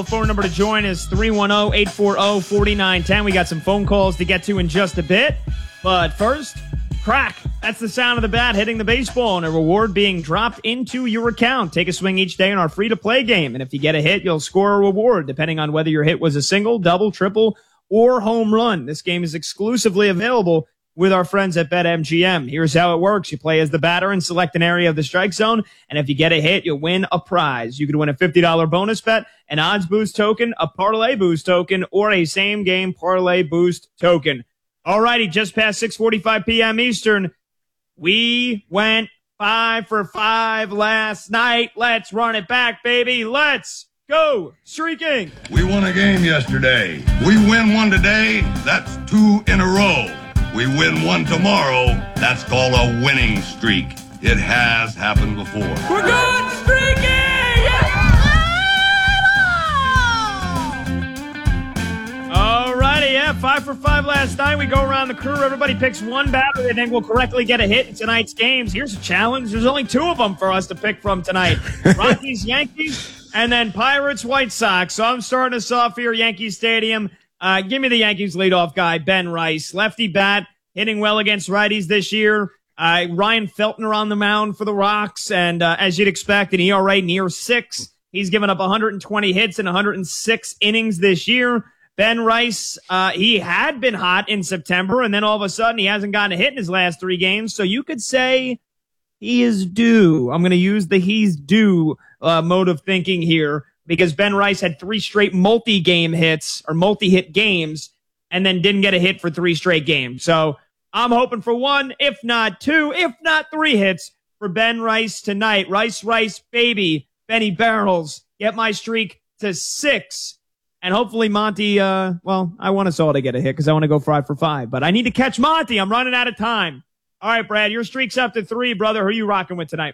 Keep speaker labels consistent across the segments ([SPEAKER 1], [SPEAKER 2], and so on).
[SPEAKER 1] Phone number to join is 310-840-4910. We got some phone calls to get to in just a bit. But first, crack. That's the sound of the bat hitting the baseball and a reward being dropped into your account. Take a swing each day in our free-to-play game. And if you get a hit, you'll score a reward, depending on whether your hit was a single, double, triple, or home run. This game is exclusively available with our friends at BetMGM. Here's how it works. You play as the batter and select an area of the strike zone, and if you get a hit, you'll win a prize. You could win a $50 bonus bet, an odds boost token, a parlay boost token, or a same-game parlay boost token. Alrighty, just past 6:45 p.m. Eastern, we went 5 for 5 last night. Let's run it back, baby. Let's go streaking.
[SPEAKER 2] We won a game yesterday. We win one today. That's 2 in a row. We win one tomorrow. That's called a winning streak. It has happened before.
[SPEAKER 1] We're good streaking! Alrighty, yeah, 5 for 5 last night. We go around the crew. Everybody picks one batter they think will correctly get a hit in tonight's games. Here's a challenge. There's only 2 of them for us to pick from tonight. Rockies, Yankees, and then Pirates, White Sox. So I'm starting us off here, Yankee Stadium. Give me the Yankees leadoff guy, Ben Rice. Lefty bat, hitting well against righties this year. Ryan Feltner on the mound for the Rocks, and as you'd expect, an ERA near 6. He's given up 120 hits in 106 innings this year. Ben Rice, he had been hot in September, and then all of a sudden he hasn't gotten a hit in his last 3 games, so you could say he is due. I'm going to use the he's due mode of thinking here, because Ben Rice had 3 straight multi-game hits or multi-hit games and then didn't get a hit for 3 straight games. So I'm hoping for 1, if not 2, if not 3 hits for Ben Rice tonight. Rice, baby. Benny Barrels, get my streak to 6. And hopefully Monty, I want us all to get a hit because I want to go 5 for 5. But I need to catch Monty. I'm running out of time. All right, Brad, your streak's up to 3, brother. Who are you rocking with tonight?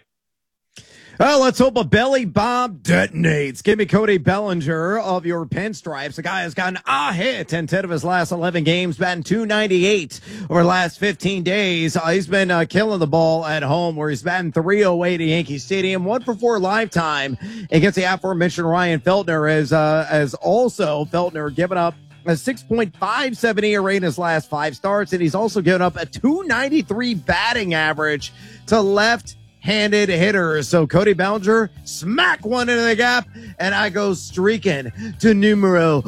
[SPEAKER 3] Well, let's hope a belly bomb detonates. Give me Cody Bellinger of your Pinstripes. The guy has gotten a hit in 10 of his last 11 games, batting .298 over the last 15 days. He's been killing the ball at home, where he's batting .308 at Yankee Stadium. 1 for 4 lifetime against the aforementioned Ryan Feltner, as also Feltner given up a 6.57 ERA in his last 5 starts, and he's also given up a .293 batting average to left-handed hitters. So Cody Bellinger, smack one into the gap, and I go streaking to numero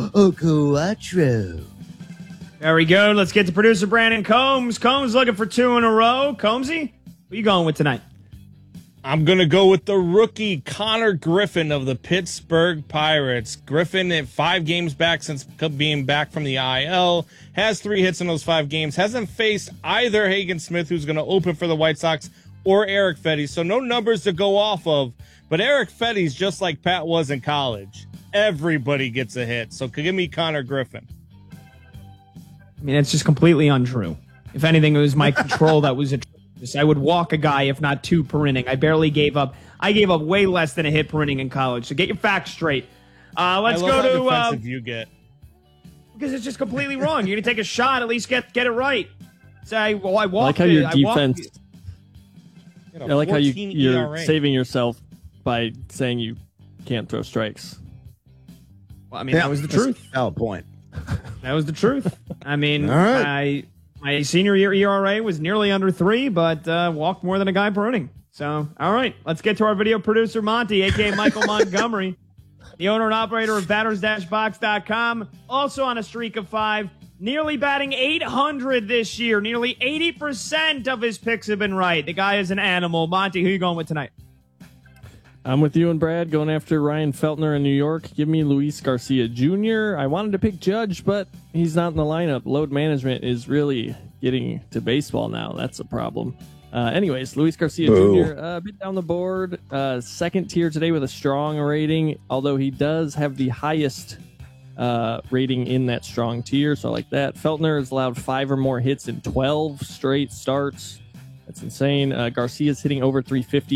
[SPEAKER 3] cuatro.
[SPEAKER 1] Very good. Let's get to producer Brandon Combs. Combs looking for 2 in a row. Combsy, who you going with tonight?
[SPEAKER 4] I'm going to go with the rookie Connor Griffin of the Pittsburgh Pirates. Griffin at 5 games back since being back from the IL, has 3 hits in those 5 games, hasn't faced either Hagen Smith, who's going to open for the White Sox, or Eric Fetty, so no numbers to go off of. But Eric Fetty's just like Pat was in college. Everybody gets a hit, so give me Connor Griffin.
[SPEAKER 1] I mean, it's just completely untrue. If anything, it was my control that was atrocious. I would walk a guy, if not 2 per inning. I gave up way less than a hit per inning in college. So get your facts straight. Let's go to
[SPEAKER 4] how defensive you get.
[SPEAKER 1] Because it's just completely wrong. You're gonna take a shot, at least get it right. Say, well, I walked.
[SPEAKER 5] I like how your defense.
[SPEAKER 4] I
[SPEAKER 5] like how you're saving yourself by saying you can't throw strikes.
[SPEAKER 1] Well, I mean, that was the truth.
[SPEAKER 3] Oh, point.
[SPEAKER 1] That was the truth. I mean,
[SPEAKER 3] all right.
[SPEAKER 1] My senior year ERA was nearly under 3, but walked more than a guy per inning. So, all right, let's get to our video producer, Monty, a.k.a. Michael Montgomery, the owner and operator of batters-box.com, also on a streak of 5, nearly batting .800 this year. Nearly 80% of his picks have been right. The guy is an animal. Monty, who are you going with tonight?
[SPEAKER 5] I'm with you and Brad, going after Ryan Feltner in New York. Give me Luis Garcia Jr. I wanted to pick Judge, but he's not in the lineup. Load management is really getting to baseball now. That's a problem. Anyways, Luis Garcia Jr. A bit down the board. Second tier today with a strong rating, although he does have the highest rating in that strong tier, so I like that. Feltner has allowed 5 or more hits in 12 straight starts. That's insane. Garcia's hitting over .350